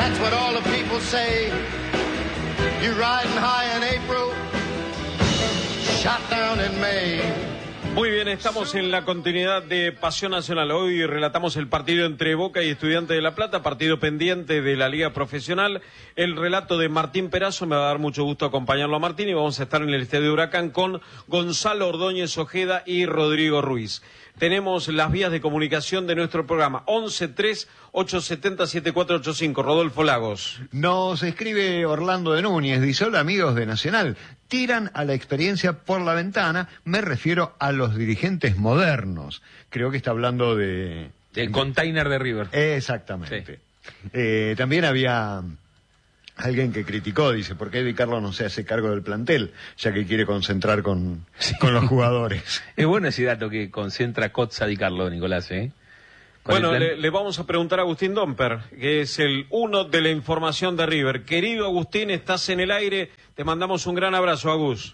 That's what all the people say. You riding high in April, shot down in May. Muy bien, estamos en la continuidad de Pasión Nacional. Hoy relatamos el partido entre Boca y Estudiantes de La Plata, partido pendiente de la Liga Profesional. El relato de Martín Perazo, me va a dar mucho gusto acompañarlo a Martín, y vamos a estar en el Estadio Huracán con Gonzalo Ordóñez Ojeda y Rodrigo Ruiz. Tenemos las vías de comunicación de nuestro programa, 11-3-870-7485. Rodolfo Lagos. Nos escribe Orlando de Núñez, dice: hola amigos de Nacional, tiran a la experiencia por la ventana, me refiero a los dirigentes modernos. Creo que está hablando del container de River. Exactamente. Sí. También había alguien que criticó, dice, ¿por qué Di Carlo no se hace cargo del plantel? Ya que quiere concentrar con los jugadores. Es bueno ese dato que concentra Cozza Di Carlo, Nicolás, ¿eh? Bueno, le vamos a preguntar a Agustín Domper, que es el uno de la información de River. Querido Agustín, estás en el aire, te mandamos un gran abrazo, Agus.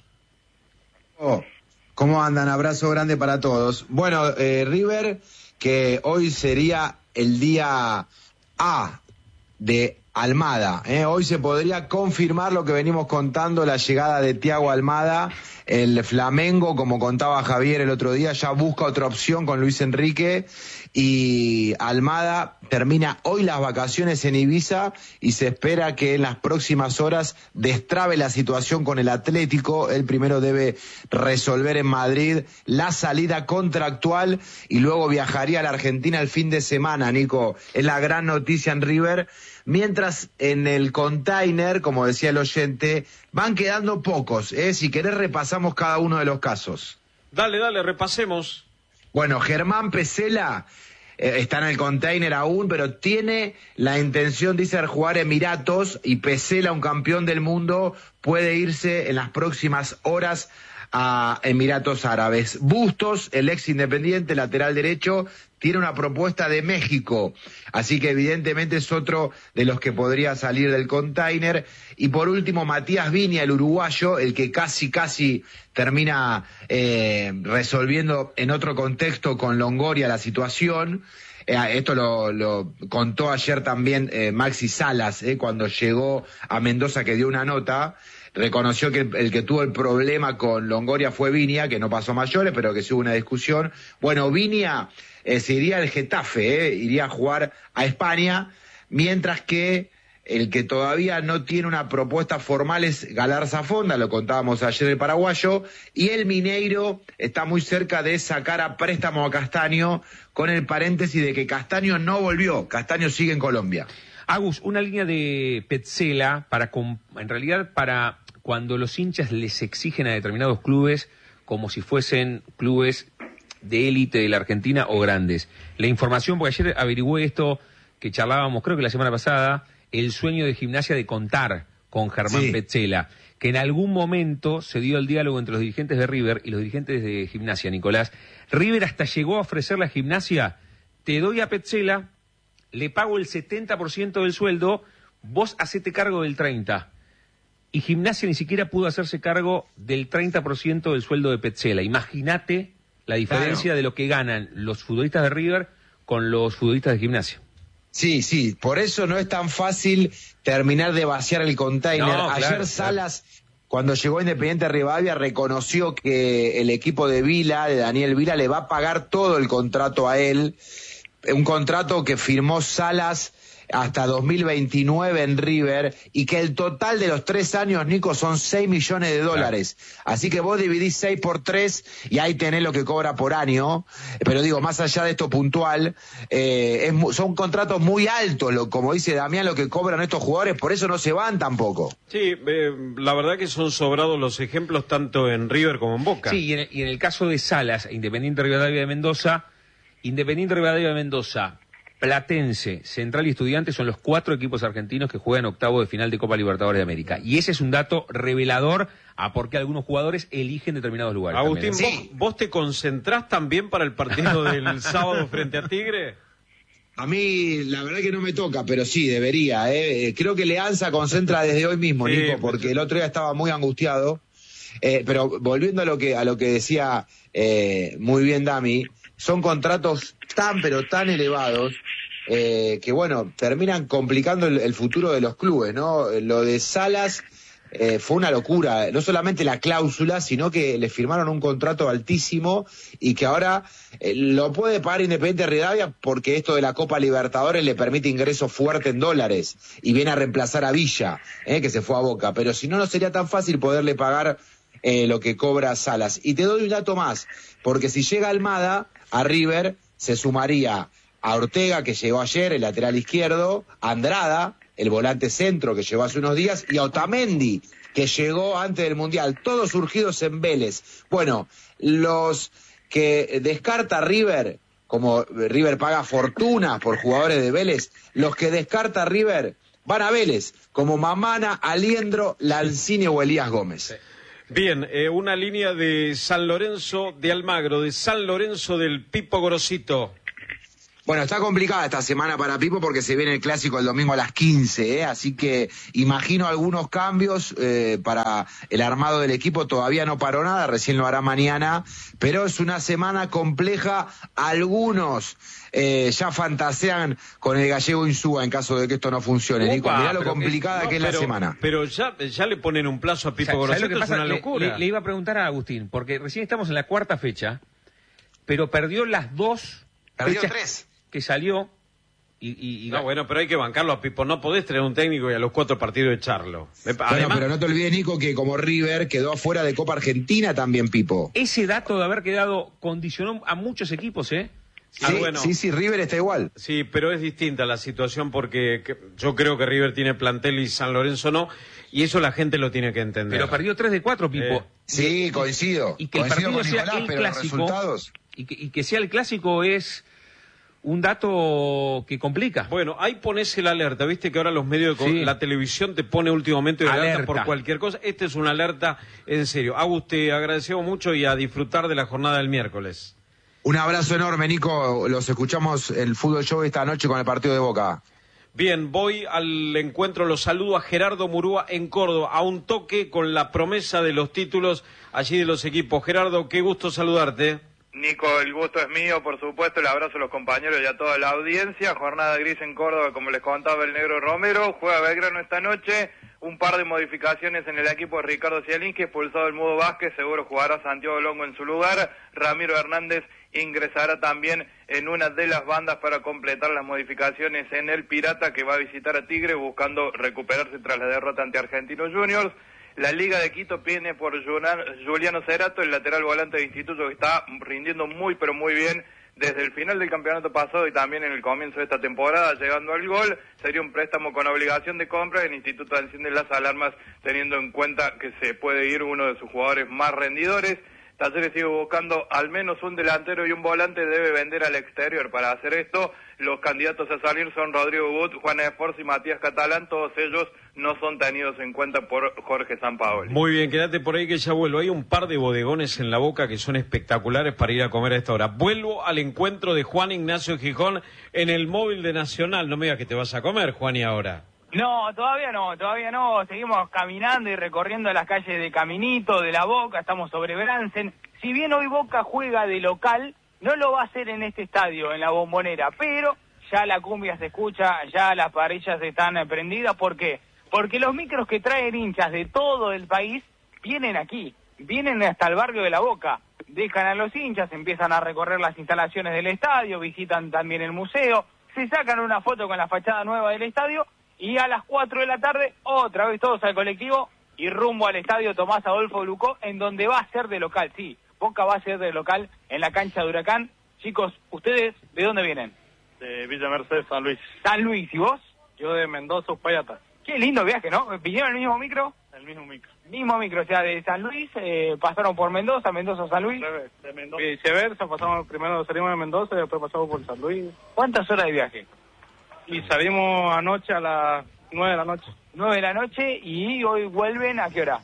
¿Cómo andan? Abrazo grande para todos. Bueno, River, que hoy sería el día A de Almada, hoy se podría confirmar lo que venimos contando, la llegada de Thiago Almada. El Flamengo, como contaba Javier el otro día, ya busca otra opción con Luis Enrique, y Almada termina hoy las vacaciones en Ibiza y se espera que en las próximas horas destrabe la situación con el Atlético. Él primero debe resolver en Madrid la salida contractual y luego viajaría a la Argentina el fin de semana, Nico. Es la gran noticia en River. Mientras en el container, como decía el oyente, van quedando pocos, Si querés repasamos cada uno de los casos. Dale, repasemos. Bueno, Germán Pesela está en el container aún, pero tiene la intención, dice, de jugar Emiratos, y Pesela, un campeón del mundo, puede irse en las próximas horas a Emiratos Árabes. Bustos, el ex Independiente, lateral derecho, tiene una propuesta de México, así que evidentemente es otro de los que podría salir del container. Y por último, Matías Viña, el uruguayo, el que casi termina resolviendo en otro contexto con Longoria la situación. Esto lo contó ayer también Maxi Salas, cuando llegó a Mendoza, que dio una nota. Reconoció que el que tuvo el problema con Longoria fue Viña, que no pasó a mayores, pero que sí hubo una discusión. Bueno, Viña se iría al Getafe, iría a jugar a España, mientras que el que todavía no tiene una propuesta formal es Galarza Fonda, lo contábamos ayer, el paraguayo, y el Mineiro está muy cerca de sacar a préstamo a Castaño, con el paréntesis de que Castaño no volvió, Castaño sigue en Colombia. Agus, una línea de Petzela para cuando los hinchas les exigen a determinados clubes como si fuesen clubes de élite de la Argentina o grandes. La información, porque ayer averigüé esto que charlábamos, creo que la semana pasada, el sueño de Gimnasia de contar con Germán Petzela, que en algún momento se dio el diálogo entre los dirigentes de River y los dirigentes de Gimnasia, Nicolás. River hasta llegó a ofrecerle a Gimnasia: te doy a Petzela, le pago el 70% del sueldo, vos hacete cargo del 30%. Y Gimnasia ni siquiera pudo hacerse cargo del 30% del sueldo de Petzela. Imagínate la diferencia de lo que ganan los futbolistas de River con los futbolistas de Gimnasia. Sí, por eso no es tan fácil terminar de vaciar el container. Ayer Salas, cuando llegó a Independiente Rivadavia, reconoció que el equipo de Vila, de Daniel Vila, le va a pagar todo el contrato a él. Un contrato que firmó Salas hasta 2029 en River, y que el total de los 3 años, Nico, son $6 millones. Claro. Así que vos dividís 6 por 3 y ahí tenés lo que cobra por año. Pero digo, más allá de esto puntual, son contratos muy altos, como dice Damián, lo que cobran estos jugadores, por eso no se van tampoco. Sí, la verdad que son sobrados los ejemplos tanto en River como en Boca. Sí, y en el caso de Salas, Independiente Rivadavia de Mendoza, Platense, Central y Estudiantes son los 4 equipos argentinos que juegan octavo de final de Copa Libertadores de América. Y ese es un dato revelador a por qué algunos jugadores eligen determinados lugares. Agustín, ¿vos te concentrás también para el partido del sábado frente a Tigre? A mí, la verdad que no me toca, pero sí, debería. Creo que Leanza concentra desde hoy mismo, Nico, porque el otro día estaba muy angustiado. Pero volviendo a lo que decía muy bien Dami, son contratos tan pero tan elevados que bueno, terminan complicando el futuro de los clubes, ¿no? Lo de Salas fue una locura, no solamente la cláusula, sino que le firmaron un contrato altísimo y que ahora lo puede pagar Independiente Rivadavia porque esto de la Copa Libertadores le permite ingreso fuerte en dólares y viene a reemplazar a Villa, que se fue a Boca, pero si no, no sería tan fácil poderle pagar lo que cobra Salas. Y te doy un dato más, porque si llega Almada, a River se sumaría a Ortega, que llegó ayer, el lateral izquierdo, a Andrada, el volante centro que llegó hace unos días, y a Otamendi, que llegó antes del Mundial, todos surgidos en Vélez. Bueno, los que descarta River, como River paga fortunas por jugadores de Vélez, los que descarta River van a Vélez, como Mamana, Aliendro, Lanzini o Elías Gómez. Bien, una línea de San Lorenzo de Almagro, de San Lorenzo del Pipo Grosito. Bueno, está complicada esta semana para Pipo porque se viene el clásico el domingo a las 15, así que imagino algunos cambios para el armado del equipo. Todavía no paró nada, recién lo hará mañana, pero es una semana compleja. Algunos ya fantasean con el gallego Insúa en caso de que esto no funcione. Nico, mirá lo complicada que es la semana. Pero ya le ponen un plazo a Pipo Grosito, es una locura. Le iba a preguntar a Agustín, porque recién estamos en la cuarta fecha, pero perdió las dos fechas que salió y no, bueno, pero hay que bancarlo a Pipo. No podés traer un técnico y a los 4 partidos echarlo. Además, pero no te olvides, Nico, que como River quedó afuera de Copa Argentina también, Pipo. Ese dato de haber quedado condicionó a muchos equipos, ¿eh? Sí, bueno, sí, River está igual. Sí, pero es distinta la situación porque yo creo que River tiene plantel y San Lorenzo no, y eso la gente lo tiene que entender. Pero perdió 3 de 4, Pipo. Sí, coincido. Y que el partido sea el clásico, y que sea el clásico es un dato que complica. Bueno, ahí pones el alerta, viste que ahora los medios de la televisión te pone últimamente alerta por cualquier cosa. Este es una alerta en serio. Agus, te agradecemos mucho y a disfrutar de la jornada del miércoles. Un abrazo enorme, Nico. Los escuchamos el Fútbol Show esta noche con el partido de Boca. Bien, voy al encuentro, los saludo a Gerardo Murúa en Córdoba, a un toque con la promesa de los títulos allí de los equipos. Gerardo, qué gusto saludarte. Nico, el gusto es mío, por supuesto, el abrazo a los compañeros y a toda la audiencia. Jornada gris en Córdoba, como les contaba el Negro Romero. Juega Belgrano esta noche, un par de modificaciones en el equipo de Ricardo Zielinski, expulsado el Mudo Vázquez, seguro jugará Santiago Longo en su lugar. Ramiro Hernández ingresará también en una de las bandas para completar las modificaciones en el Pirata, que va a visitar a Tigre buscando recuperarse tras la derrota ante Argentinos Juniors. La Liga de Quito viene por Juliano Cerato, el lateral volante de Instituto, que está rindiendo muy pero muy bien desde el final del campeonato pasado y también en el comienzo de esta temporada, llegando al gol. Sería un préstamo con obligación de compra. El Instituto enciende las alarmas teniendo en cuenta que se puede ir uno de sus jugadores más rendidores. Talleres sigue buscando al menos un delantero y un volante, debe vender al exterior. Para hacer esto, los candidatos a salir son Rodrigo Gut, Juan Esforza y Matías Catalán. Todos ellos no son tenidos en cuenta por Jorge Sampaoli. Muy bien, quédate por ahí que ya vuelvo. Hay un par de bodegones en La Boca que son espectaculares para ir a comer a esta hora. Vuelvo al encuentro de Juan Ignacio Gijón en el móvil de Nacional. No me digas que te vas a comer, Juan, y ahora. No, todavía no. Seguimos caminando y recorriendo las calles de Caminito, de La Boca, estamos sobre Bransen. Si bien hoy Boca juega de local, no lo va a hacer en este estadio, en la Bombonera, pero ya la cumbia se escucha, ya las parrillas están prendidas. ¿Por qué? Porque los micros que traen hinchas de todo el país vienen aquí, vienen hasta el barrio de La Boca, dejan a los hinchas, empiezan a recorrer las instalaciones del estadio, visitan también el museo, se sacan una foto con la fachada nueva del estadio, y a las 4 de la tarde, otra vez todos al colectivo y rumbo al estadio Tomás Adolfo Lucó, en donde va a ser de local. Sí, Boca va a ser de local en la cancha de Huracán. Chicos, ¿ustedes de dónde vienen? De Villa Mercedes, San Luis. San Luis, ¿y vos? Yo de Mendoza, Uspallata. Qué lindo viaje, ¿no? ¿Vinieron en el mismo micro? El mismo micro. Mismo micro, o sea, de San Luis, pasaron por Mendoza, San Luis. De Mendoza. Viceversa, primero salimos de Mendoza y después pasamos por San Luis. ¿Cuántas horas de viaje? Y salimos anoche a las 9 de la noche. 9 de la noche, y hoy vuelven ¿a qué hora?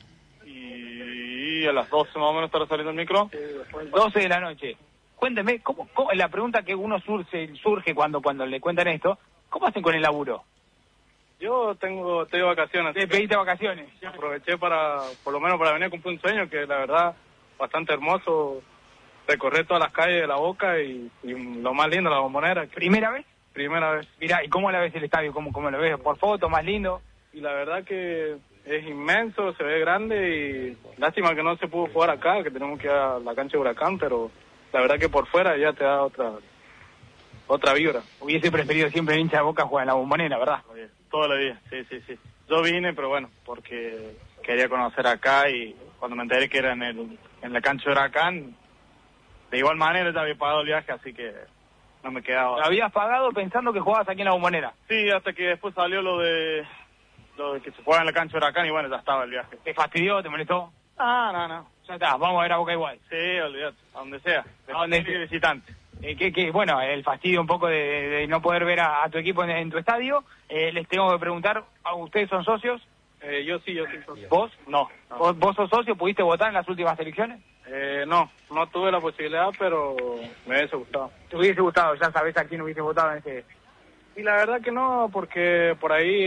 Y a las 12 más o menos estará saliendo el micro. 12 de la noche. Cuénteme, ¿cómo la pregunta que uno surge cuando le cuentan esto, ¿cómo hacen con el laburo? Yo estoy de vacaciones. ¿Te pediste vacaciones? Sí, aproveché por lo menos para venir a cumplir un sueño que la verdad bastante hermoso, recorrer todas las calles de La Boca y lo más lindo, la Bombonera. ¿Primera vez? primera vez. Mirá, ¿y cómo la ves el estadio? ¿Cómo lo ves? ¿Por foto, más lindo? Y la verdad que es inmenso, se ve grande y lástima que no se pudo jugar acá, que tenemos que ir a la cancha de Huracán, pero la verdad que por fuera ya te da otra vibra. Hubiese preferido siempre el hincha de Boca jugar en la Bombonera, ¿verdad? Todos los días, sí. Yo vine, pero bueno, porque quería conocer acá y cuando me enteré que era en la cancha de Huracán, de igual manera ya había pagado el viaje, así que no me quedaba. ¿Lo habías pagado pensando que jugabas aquí en la Bombonera? Sí, hasta que después salió lo de que se juega en la cancha de Huracán y bueno, ya estaba el viaje. ¿Te fastidió? ¿Te molestó? No. Ya está, vamos a ver a Boca igual. Sí, olvídate, a donde sea. A donde sea. Visitante. Bueno, el fastidio un poco de no poder ver a tu equipo en tu estadio. Les tengo que preguntar, ¿ustedes son socios? Yo sí socio. ¿Vos? No. ¿Vos sos socio? ¿Pudiste votar en las últimas elecciones? No tuve la posibilidad, pero me hubiese gustado. ¿Te hubiese gustado? ¿Ya sabés a quién hubiese votado en ese...? Y la verdad que no, porque por ahí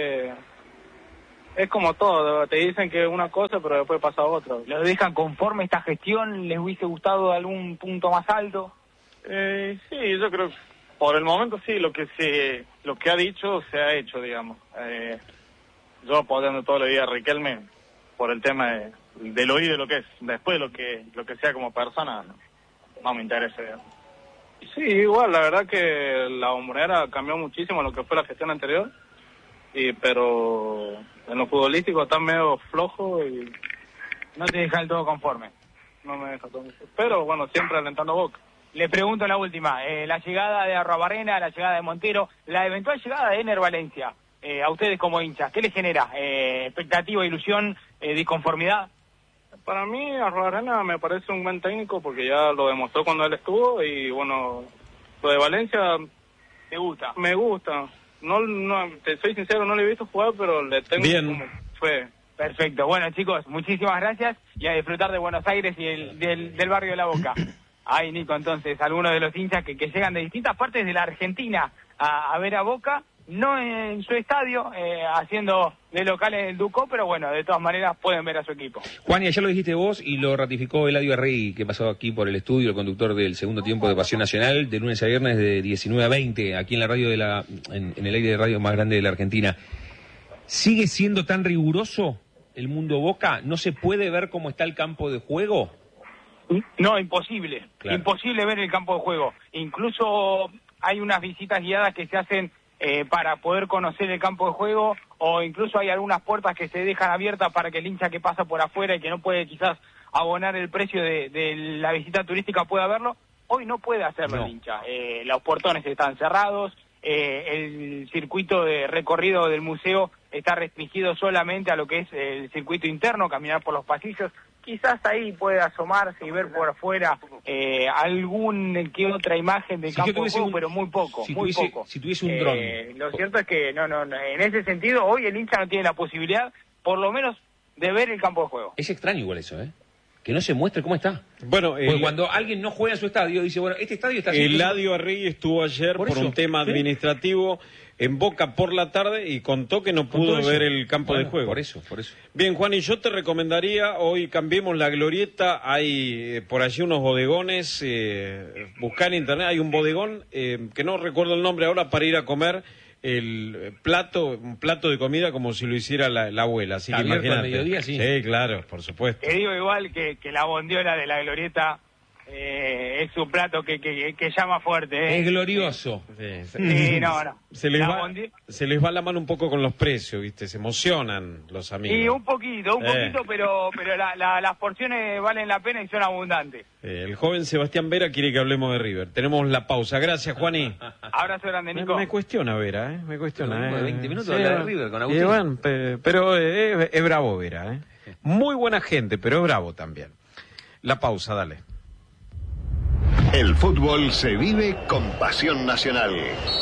es como todo, te dicen que es una cosa, pero después pasa otra. ¿Lo dejan conforme esta gestión? ¿Les hubiese gustado algún punto más alto? Sí, yo creo que por el momento sí, lo que ha dicho se ha hecho, digamos. Yo apoyando todos los días a Riquelme por el tema del oír de lo que es. Después lo que sea como persona no me interesa, digamos. Sí, igual, la verdad que la Bombonera cambió muchísimo lo que fue la gestión anterior, pero en lo futbolístico está medio flojo y no te deja del todo conforme. No me deja todo conforme. Pero bueno, siempre alentando a Boca. Le pregunto la última, la llegada de Arruabarrena, la llegada de Montero, la eventual llegada de Ener Valencia, a ustedes como hinchas, ¿qué les genera? ¿Expectativa, ilusión, disconformidad? Para mí Arruabarrena me parece un buen técnico porque ya lo demostró cuando él estuvo y bueno, lo de Valencia ¿te gusta? Me gusta. No, te soy sincero, no le he visto jugar, pero le tengo como fe. Perfecto. Bueno, chicos, muchísimas gracias y a disfrutar de Buenos Aires y del barrio de La Boca. Ahí, Nico, entonces, algunos de los hinchas que llegan de distintas partes de la Argentina a ver a Boca, no en su estadio, haciendo de local en el Ducó, pero bueno, de todas maneras pueden ver a su equipo. Juan, y ayer lo dijiste vos y lo ratificó Eladio Arregui, que pasó aquí por el estudio, el conductor del segundo tiempo de Pasión Nacional, de lunes a viernes de 19 a 20, aquí en la radio en el aire de radio más grande de la Argentina. ¿Sigue siendo tan riguroso el mundo Boca? ¿No se puede ver cómo está el campo de juego? No, imposible. Claro. Imposible ver el campo de juego. Incluso hay unas visitas guiadas que se hacen para poder conocer el campo de juego, o incluso hay algunas puertas que se dejan abiertas para que el hincha que pasa por afuera y que no puede quizás abonar el precio de la visita turística pueda verlo. Hoy no puede hacerlo el hincha. Los portones están cerrados, el circuito de recorrido del museo está restringido solamente a lo que es el circuito interno, caminar por los pasillos. Quizás ahí puede asomarse y ver por afuera algún que otra imagen del campo de juego, pero muy poco, poco. Si tuviese un dron. Lo cierto es que no, en ese sentido hoy el hincha no tiene la posibilidad, por lo menos, de ver el campo de juego. Es extraño igual eso, que no se muestre cómo está. Bueno, porque cuando alguien no juega en su estadio, dice, bueno, este estadio está... Eladio Arregui estuvo ayer por un tema administrativo en Boca por la tarde y contó que no pudo ver el campo de juego. Por eso. Bien, Juan, y yo te recomendaría, hoy cambiemos la glorieta, hay por allí unos bodegones, buscar en internet, hay un bodegón, que no recuerdo el nombre ahora, para ir a comer un plato de comida como si lo hiciera la abuela, así que imagínate. Al mediodía, sí. Sí, claro, por supuesto. Te digo igual que la bondiola de la glorieta es un plato que llama fuerte. Es glorioso. Sí, no. Se les va la mano un poco con los precios, ¿viste? Se emocionan los amigos. Sí, un poquito, pero las porciones valen la pena y son abundantes. El joven Sebastián Vera quiere que hablemos de River. Tenemos la pausa. Gracias, Juani. Abrazo grande, Nico. Me cuestiona Vera, Me cuestiona. 20 minutos hablar de River con Agustín. Bueno, pero es bravo Vera, Muy buena gente, pero es bravo también. La pausa, dale. El fútbol se vive con Pasión Nacional.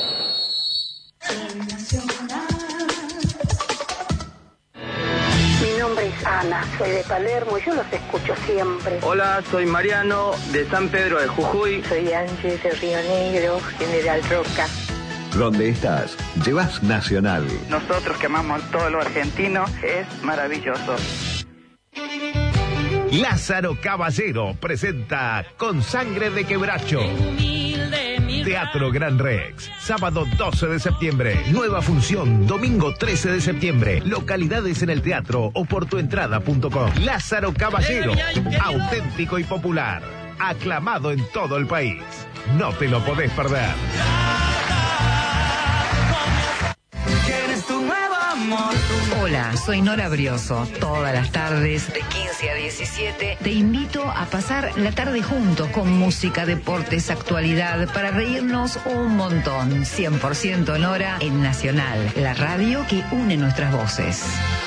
Mi nombre es Ana, soy de Palermo y yo los escucho siempre. Hola, soy Mariano, de San Pedro de Jujuy. Soy Ángel de Río Negro, General Roca. Donde estás, llevas Nacional. Nosotros que amamos todo lo argentino, es maravilloso. Lázaro Caballero presenta Con Sangre de Quebracho. Humilde mi Teatro Gran Rex. Sábado 12 de septiembre. Nueva función, domingo 13 de septiembre. Localidades en el teatro o por tuentrada.com. Lázaro Caballero, auténtico y popular. Aclamado en todo el país. No te lo podés perder. Hola, soy Nora Brioso. Todas las tardes, de 15 a 17, te invito a pasar la tarde juntos con música, deportes, actualidad, para reírnos un montón. 100% Nora en Nacional, la radio que une nuestras voces.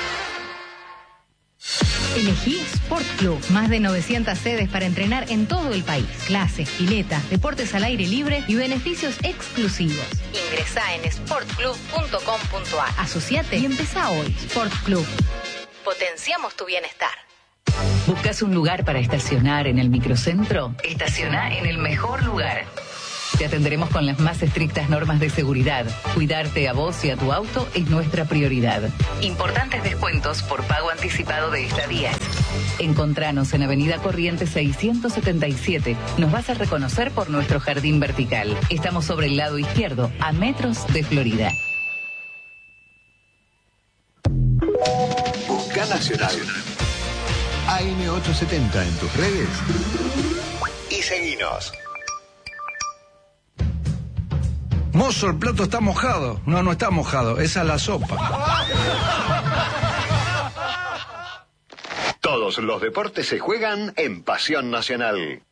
Elegí Sport Club. Más de 900 sedes para entrenar en todo el país. Clases, piletas, deportes al aire libre y beneficios exclusivos. Ingresá en sportclub.com.ar. Asociate y empezá hoy. Sport Club. Potenciamos tu bienestar. ¿Buscas un lugar para estacionar en el microcentro? Estaciona en el mejor lugar. Te atenderemos con las más estrictas normas de seguridad. Cuidarte a vos y a tu auto es nuestra prioridad. Importantes descuentos por pago anticipado de estadías. Encontranos en Avenida Corrientes 677. Nos vas a reconocer por nuestro jardín vertical. Estamos sobre el lado izquierdo, a metros de Florida. Busca Nacional. AM870 en tus redes y seguinos. Mozo, el plato está mojado. No, no está mojado. Esa es la sopa. Todos los deportes se juegan en Pasión Nacional.